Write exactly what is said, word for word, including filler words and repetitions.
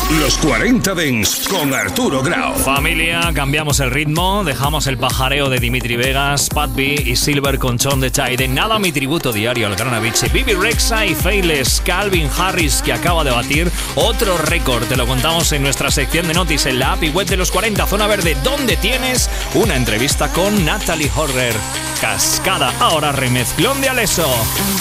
Los cuarenta Dance con Arturo Grau. Familia, cambiamos el ritmo, dejamos el pajareo de Dimitri Vegas, Pat B y Silver con Chon de Chai. Nada, mi tributo diario al gran Avicii, Bibi Rexha y Faithless, Calvin Harris, que acaba de batir otro récord. Te lo contamos en nuestra sección de noticias en la app y web de los cuarenta Zona Verde, donde tienes una entrevista con Natalie Horner. Cascada, ahora remezclón de Alesso.